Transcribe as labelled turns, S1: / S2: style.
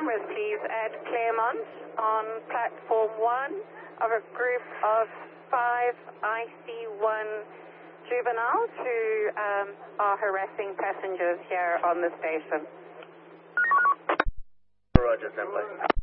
S1: cameras, please, at Claremont on platform 1 of a group of 5 IC1 juveniles who are harassing passengers here on the station.
S2: Roger, Assembly.